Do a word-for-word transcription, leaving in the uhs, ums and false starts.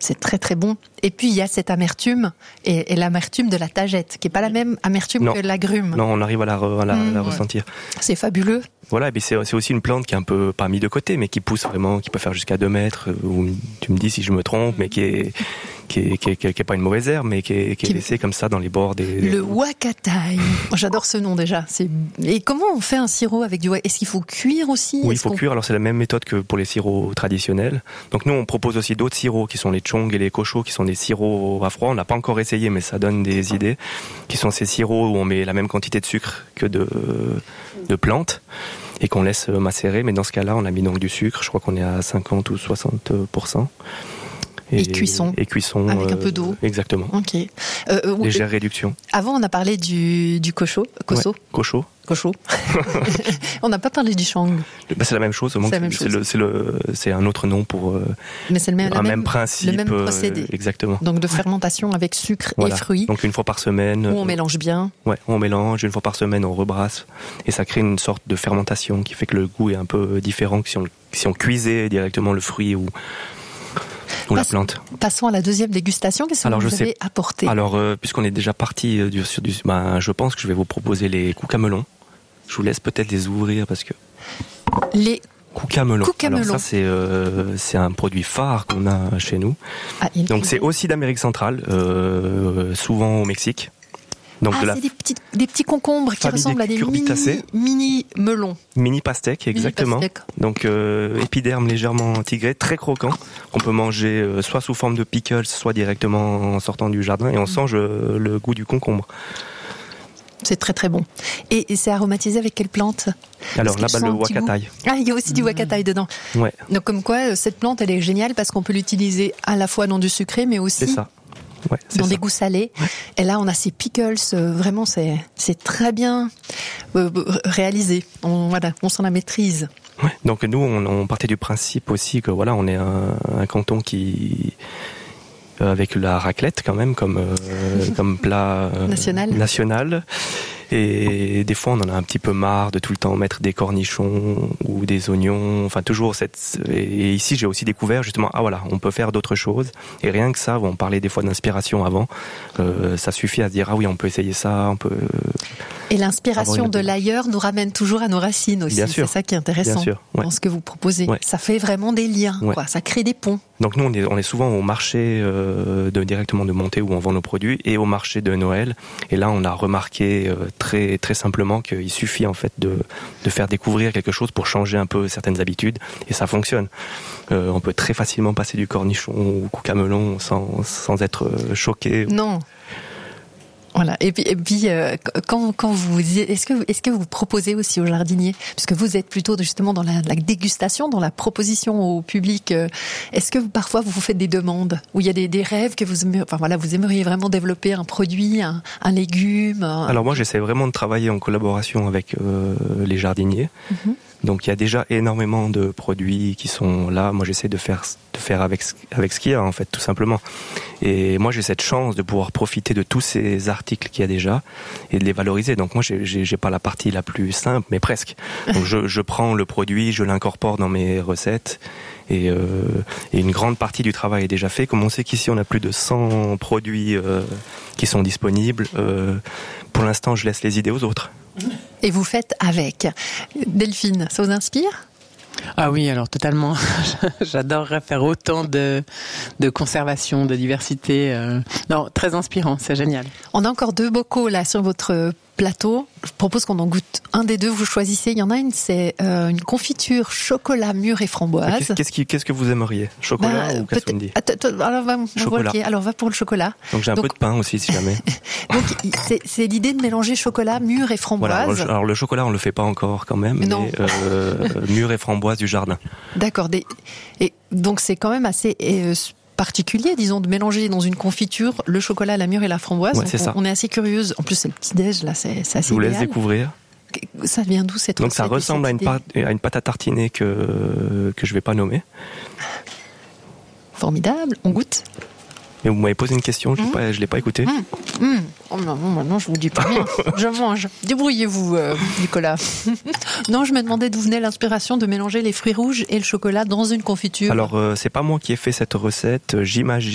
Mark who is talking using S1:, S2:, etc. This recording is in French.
S1: c'est très très bon. Et puis il y a cette amertume et, et l'amertume de la tagette, qui est pas la même amertume
S2: non.
S1: que l'agrume.
S2: Non, on arrive à la, à la,
S1: mmh,
S2: la
S1: ouais.
S2: ressentir.
S1: C'est fabuleux.
S2: Voilà, et c'est, c'est aussi une plante qui est un peu, pas mise de côté, mais qui pousse vraiment, qui peut faire jusqu'à deux mètres, ou tu me dis si je me trompe, mais qui est, qui est, qui est, qui est, qui est pas une mauvaise herbe, mais qui est, qui est laissée comme ça dans les bords des...
S1: Le wakatai. J'adore ce nom déjà. C'est... Et comment on fait un sirop avec du wakatai? Est-ce qu'il faut cuire aussi?
S2: Oui,
S1: Est-ce
S2: il faut
S1: qu'on...
S2: cuire. Alors c'est la même méthode que pour les sirops traditionnels. Donc nous, on propose aussi d'autres sirops qui sont les chong et les kocho, qui sont des sirops à froid. On n'a pas encore essayé, mais ça donne des idées. Qui sont ces sirops où on met la même quantité de sucre que de, de plantes et qu'on laisse macérer. Mais dans ce cas-là, on a mis donc du sucre. Je crois qu'on est à cinquante ou soixante pour cent.
S1: Et, et cuisson.
S2: Et cuisson.
S1: Avec
S2: euh,
S1: un peu d'eau.
S2: Exactement.
S1: Ok. Euh, euh,
S2: Légère réduction.
S1: Avant, on a parlé du, du kocho. Koso.
S2: Ouais, kocho.
S1: Kocho. On n'a pas parlé du shang.
S2: Bah, c'est la même chose.
S1: C'est, la même
S2: c'est,
S1: chose.
S2: Le, c'est, le, c'est un autre nom pour euh,
S1: Mais c'est le même,
S2: un
S1: même,
S2: même principe.
S1: Le même procédé.
S2: Euh, exactement.
S1: Donc de fermentation avec sucre
S2: voilà.
S1: et fruits.
S2: Donc une fois par semaine.
S1: Où on euh, mélange bien.
S2: Ouais, on mélange. Une fois par semaine, on rebrasse. Et ça crée une sorte de fermentation qui fait que le goût est un peu différent que si on, si on cuisait directement le fruit ou... ou
S1: Passe,
S2: la plante.
S1: Passons à la deuxième dégustation. Qu'est-ce que
S2: Alors,
S1: vous
S2: je
S1: avez
S2: sais,
S1: apporté?
S2: Alors, euh, puisqu'on est déjà parti euh, sur du... Ben, je pense que je vais vous proposer les cucamelons. Je vous laisse peut-être les ouvrir parce que...
S1: Les
S2: cucamelons.
S1: cucamelons.
S2: Alors ça, c'est, euh, c'est un produit phare qu'on a chez nous.
S1: Ah, il...
S2: Donc, c'est aussi d'Amérique centrale, euh, souvent au Mexique. Donc
S1: ah,
S2: de la
S1: c'est des petits, des petits concombres qui ressemblent à des mini, mini melons.
S2: Mini pastèques, exactement.
S1: Mini pastèque.
S2: Donc euh, épiderme légèrement tigré, très croquant, qu'on peut manger euh, soit sous forme de pickles, soit directement en sortant du jardin, et on sent je, le goût du concombre.
S1: C'est très très bon. Et, et c'est aromatisé avec quelle plante?
S2: Alors là-bas le wakatai.
S1: Ah, il y a aussi du wakatai dedans.
S2: Ouais.
S1: Donc comme quoi, cette plante, elle est géniale parce qu'on peut l'utiliser à la fois dans du sucré, mais aussi...
S2: C'est ça. Ouais, c'est
S1: dans
S2: ça.
S1: des goûts salés.
S2: Ouais.
S1: Et là, on a ces pickles, euh, vraiment, c'est, c'est très bien euh, réalisé. On, voilà, on s'en la maîtrise.
S2: Ouais. Donc nous, on, on partait du principe aussi que voilà, on est un, un canton qui... Euh, avec la raclette quand même comme, euh, comme plat euh,
S1: national.
S2: national. Et des fois, on en a un petit peu marre de tout le temps mettre des cornichons ou des oignons. Enfin, toujours cette. Et ici, j'ai aussi découvert justement, ah voilà, on peut faire d'autres choses. Et rien que ça, on parlait des fois d'inspiration avant. Euh, ça suffit à se dire, ah oui, on peut essayer ça, on peut.
S1: Et l'inspiration de l'ailleurs nous ramène toujours à nos racines aussi.
S2: Bien sûr.
S1: C'est ça qui est intéressant.
S2: Bien sûr, ouais.
S1: Dans ce que vous proposez.
S2: Ouais.
S1: Ça fait vraiment des liens,
S2: ouais.
S1: quoi. Ça crée des ponts.
S2: Donc nous, on est, on est souvent au marché euh, de, directement de Monté où on vend nos produits et au marché de Noël. Et là, on a remarqué euh, très très simplement qu'il suffit en fait de, de faire découvrir quelque chose pour changer un peu certaines habitudes. Et ça fonctionne. Euh, on peut très facilement passer du cornichon au cucamelon sans, sans être choqué.
S1: Non. Voilà. Et puis, et puis euh, quand, quand vous est-ce que est-ce que vous proposez aussi aux jardiniers, puisque vous êtes plutôt justement dans la, la dégustation, dans la proposition au public, euh, est-ce que vous, parfois vous vous faites des demandes où il y a des, des rêves que vous aimeriez, enfin voilà, vous aimeriez vraiment développer un produit, un, un légume. Un...
S2: Alors moi, j'essaie vraiment de travailler en collaboration avec euh, les jardiniers. Mm-hmm. Donc il y a déjà énormément de produits qui sont là. Moi, j'essaie de faire de faire avec avec ce qu'il y a en fait, tout simplement. Et moi, j'ai cette chance de pouvoir profiter de tous ces articles qu'il y a déjà et de les valoriser. Donc moi, j'ai, j'ai, j'ai pas la partie la plus simple, mais presque. Donc je, je prends le produit, je l'incorpore dans mes recettes. Et, euh, et une grande partie du travail est déjà fait. Comme on sait qu'ici, on a plus de cent produits euh, qui sont disponibles, euh, pour l'instant, je laisse les idées aux autres.
S1: Et vous faites avec. Delphine, ça vous inspire ?
S3: Ah oui, alors totalement. J'adorerais faire autant de, de conservation, de diversité. Euh... Non, très inspirant, c'est génial.
S1: On a encore deux bocaux là sur votre plateau. Je propose qu'on en goûte un des deux. Vous choisissez. Il y en a une, c'est euh, une confiture chocolat mûr et framboise.
S2: Qu'est-ce, qu'est-ce, qui, qu'est-ce que vous aimeriez ? Chocolat bah, ou cassoundi ?
S1: Alors va, chocolat. Okay. Alors va pour le chocolat.
S2: Donc j'ai un Donc, peu de pain aussi si jamais.
S1: Donc c'est, c'est l'idée de mélanger chocolat mûr et framboise.
S2: Voilà, alors le chocolat on le fait pas encore quand même, mais, mais euh, mûr et framboise du jardin.
S1: D'accord. Des, et donc c'est quand même assez euh, particulier, disons, de mélanger dans une confiture le chocolat, la mûre et la framboise.
S2: Ouais, c'est
S1: on,
S2: ça.
S1: on est assez curieuse. En plus c'est le petit déj là, c'est, c'est assez.
S2: Je vous
S1: idéal.
S2: laisse découvrir.
S1: Ça vient d'où cette
S2: Donc
S1: recette?
S2: ça ressemble à une, pâte, à une pâte à tartiner que que je vais pas nommer.
S1: Formidable. On goûte.
S2: Mais vous m'avez posé une question, je ne mmh. l'ai pas écoutée.
S1: Mmh. Mmh. Oh non, maintenant je vous dis pas rien. Je mange. Débrouillez-vous, euh, Nicolas. Non, je me demandais d'où venait l'inspiration de mélanger les fruits rouges et le chocolat dans une confiture.
S2: Alors, euh, c'est pas moi qui ai fait cette recette. J'imagine